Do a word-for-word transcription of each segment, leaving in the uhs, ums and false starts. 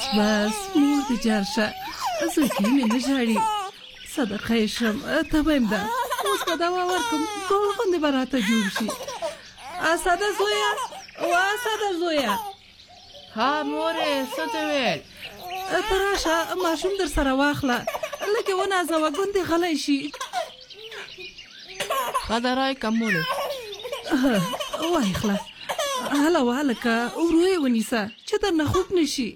بس مور دې جار شه زوی کې مې نه ژاړي صدقه یې شم ته به یم ده اوس که دوا ورکړم ټول غوندې به راته جوړ شي اسده زویه و اسده زویه ها مورې څه ته ویل ته راشه ماشوم در سره واخله لږ یې ونازوه ګوندې غلی شي ښه ده رایکه مورې وایې خله هله وهلکه ورو یې ونیسه چې درنه خوب نه شي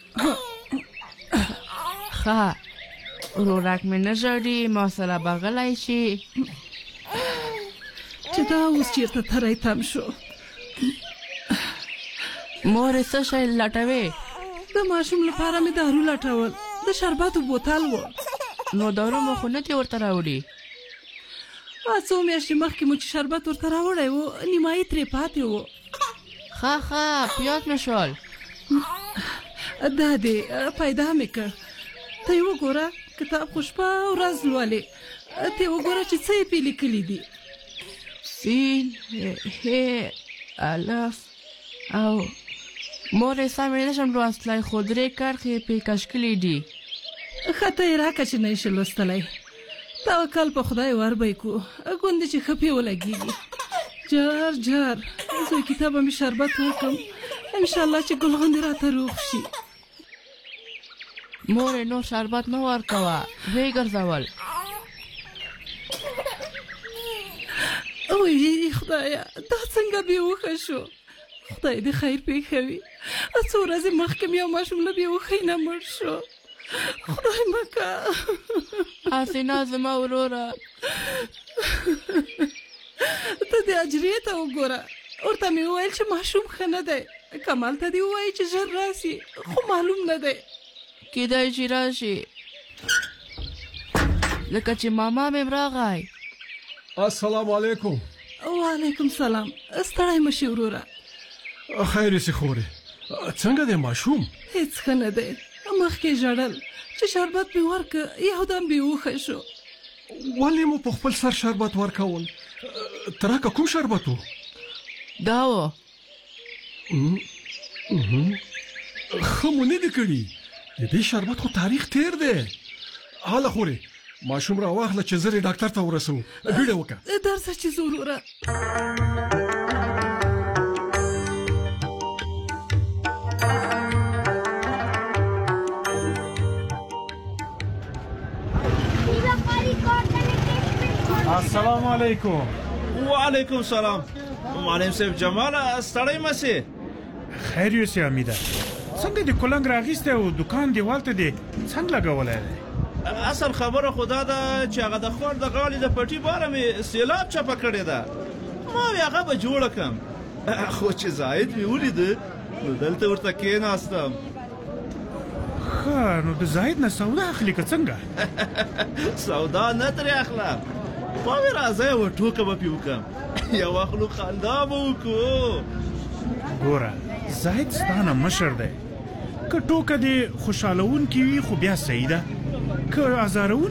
ښه ورورک مې نه ژاړي ما سره به غلی شي چې دا اوس چېرته تری تم شو مورې څه شی لټوې د ماشوم لپاره مې دارو لټول د شربتو بوتل و نو دارو مو خو نه دې ورته راوړي څو میاشتې مخکې مو چې شربت ورته راوړی و نیمایي ترې پاتې و ښه ښه پیاز مې شول دا دې پیدا مې کړ ته یې وګوره کتاب خو شپه ورځ لولې ته یې وګوره چې څه یې پې لیکلي دي سین ه الف او مورې سمې نشم لوستلی خو درې کرښې پې کش کړي دي ښه ته یې راکړه چې نه یې شي لوستلی توکل په خدای ور به یې کړو ګوندې چې ښه پې ولګېږي جار جار زوی کتابه مې شربت وکړم انشاءالله چې ګل غوندې راته روغ شي مورې نور شربت مه ورکوه ویې ګرځول وی خدایه دا څنګه بېهوښه شو خدای دې خیر پېښوي څو ورځې مخکې مې یو ماشوم له بېهوښۍ نه مړ شو خدای مه که هسې نه زما وروره ته دې اجرې ته وګوره ورته مې وویل چې ماشوم ښه نه دی کمال ته دې ووایي چې ژر راسي خو معلوم نه دی کیدای چې راشي لکه چې ماما مې راغی السلام علیکم وعلیکم سلام ستړی مه شي وروره خیر یې خورې څنګه دی ماشوم هېڅ ښه نه دی مخکې ژړل چې شربت مې ورکړه یودم بېهوښه شو ولې مو په خپل سر شربت ورکول ته راکه کوم شربت و دا و ښه مو نه دي کړي د دې شربت خو تاریخ تیر دی هله خورې ماشوم را واخله چې زر یې ډاکټر ته ورسوو بیړه وکړه درځه چې زه وروره السلام علیکم وعلیکم سلام معلم صاحب جمال ستړی مسې خیر یوسې حمیده څنګه دې کلنګ راغیستی او دوکان دیوال ته دې څنګ لګولی دی اصل خبره خو دا ده چې هغه د خور د غاړې د پټي باره مې سیلاب چپه کړې ده ما وی هغه به جوړه کړم خو چې زاید مې ولیده نو دلته ورته کېناستم ښه نو د زاید نه سودا اخلي که څنګه سودا نه ترې اخله ما وی راځه یوه ټوکه به پې وکړم یوه خلو خندا به وکړو ګوره زاید ستا نه مشر دی که ټوکه دې خوشحالونکې وي خو بیا صحیح ده که ازارونکې